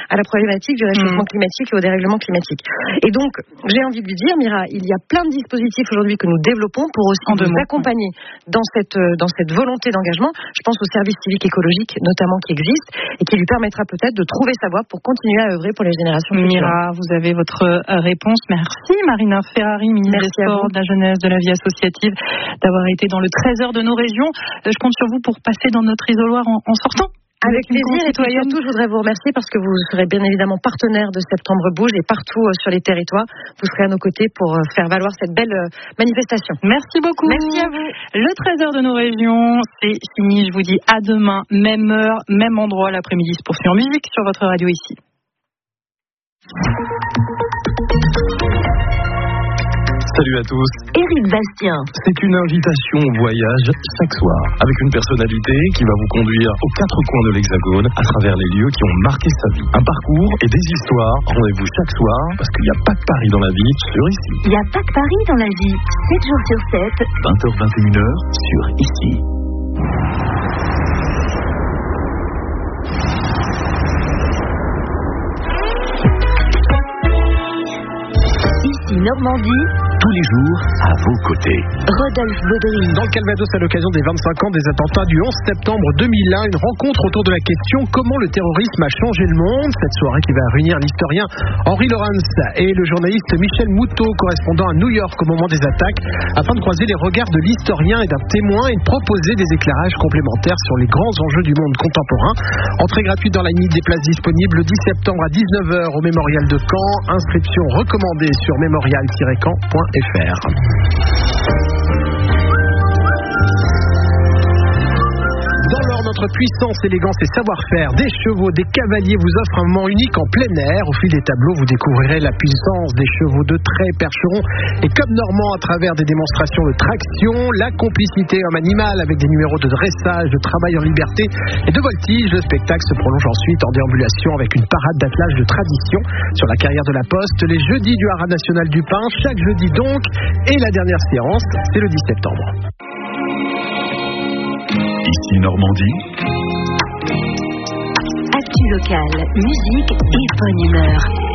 à la problématique du réchauffement climatique et au dérèglement climatique. Et donc, j'ai envie de lui dire, Mira, il y a plein de dispositifs aujourd'hui que nous développons pour aussi nous accompagner dans cette volonté d'engagement. Je pense au service civique écologique, notamment, qui existe et qui lui permettra peut-être de trouver sa voie pour continuer à œuvrer pour les générations futures. Mira, vous avez votre réponse. Merci Marina Ferrari, ministre des Sports, de la Jeunesse, de la Vie associative, d'avoir été dans le trésor de nos régions. Je compte sur vous pour passer dans notre isoloir en sortant. Avec plaisir, et surtout je voudrais vous remercier parce que vous serez bien évidemment partenaire de Septembre Bouge et partout sur les territoires, vous serez à nos côtés pour faire valoir cette belle manifestation. Merci beaucoup. Merci à vous. Le trésor de nos régions, c'est fini. Je vous dis à demain, même heure, même endroit. L'après-midi se poursuit en musique sur votre radio ici. Salut à tous. Éric Bastien. C'est une invitation au voyage chaque soir, avec une personnalité qui va vous conduire aux quatre coins de l'Hexagone, à travers les lieux qui ont marqué sa vie. Un parcours et des histoires. Rendez-vous chaque soir, parce qu'il n'y a pas que Paris dans la vie, sur Ici. Il n'y a pas que Paris dans la vie. 7 jours sur 7. 20h-21h, sur Ici. Ici Normandie. Tous les jours, à vos côtés. Rodolphe Baudry. Dans le Calvados, à l'occasion des 25 ans des attentats du 11 septembre 2001, une rencontre autour de la question comment le terrorisme a changé le monde. Cette soirée qui va réunir l'historien Henri Lawrence et le journaliste Michel Moutot, correspondant à New York au moment des attaques, afin de croiser les regards de l'historien et d'un témoin et de proposer des éclairages complémentaires sur les grands enjeux du monde contemporain. Entrée gratuite dans la limite des places disponibles le 10 septembre à 19h au Mémorial de Caen. Inscription recommandée sur mémorial-caen.fr. Dans l'or, notre puissance, élégance et savoir-faire, des chevaux, des cavaliers vous offrent un moment unique en plein air. Au fil des tableaux, vous découvrirez la puissance des chevaux de trait, percherons et comme normand à travers des démonstrations de traction, la complicité homme-animal avec des numéros de dressage, de travail en liberté et de voltige. Le spectacle se prolonge ensuite en déambulation avec une parade d'attelage de tradition sur la carrière de la Poste, les jeudis du Haras National du Pin, chaque jeudi donc, et la dernière séance, c'est le 10 septembre. Ici Normandie. Actu locale, musique et bonne humeur.